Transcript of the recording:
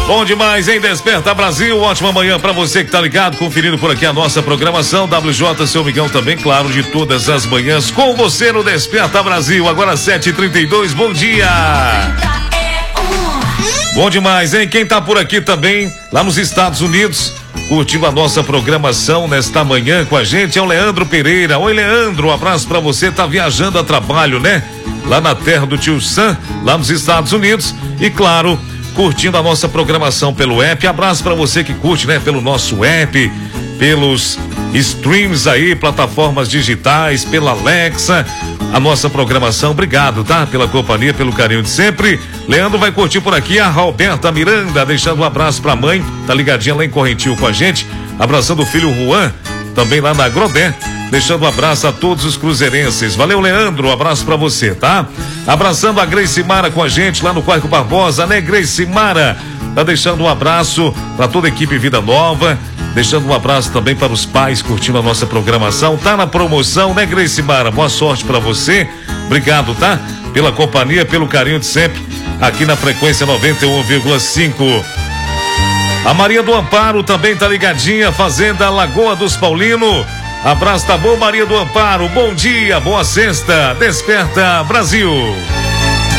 Bom demais, hein? Desperta Brasil, ótima manhã pra você que tá ligado, conferindo por aqui a nossa programação. WJ, seu amigão também, claro, de todas as manhãs, com você no Desperta Brasil, agora 7h32, bom dia! Bom demais, hein? Quem tá por aqui também, lá nos Estados Unidos, curtindo a nossa programação nesta manhã com a gente, é o Leandro Pereira. Oi, Leandro, um abraço pra você, tá viajando a trabalho, né? Lá na terra do tio Sam, lá nos Estados Unidos, e claro, curtindo a nossa programação pelo app. Abraço pra você que curte, né? Pelo nosso app, pelos streams aí, plataformas digitais, pela Alexa, a nossa programação. Obrigado, tá? Pela companhia, pelo carinho de sempre. Leandro vai curtir por aqui a Roberta Miranda, deixando um abraço pra mãe, tá ligadinha lá em Correntinho com a gente, abraçando o filho Juan, também lá na Agrodé, deixando um abraço a todos os cruzeirenses. Valeu, Leandro, um abraço pra você, tá? Abraçando a Grace Mara com a gente lá no Quarco Barbosa, né, Grace Mara? Tá deixando um abraço pra toda a equipe Vida Nova, deixando um abraço também para os pais curtindo a nossa programação. Tá na promoção, né, Grace Mara? Boa sorte pra você. Obrigado, tá? Pela companhia, pelo carinho de sempre, aqui na frequência 91,5. A Maria do Amparo também tá ligadinha, Fazenda Lagoa dos Paulino. Abraço, tá bom, Maria do Amparo? Bom dia, boa sexta, Desperta Brasil.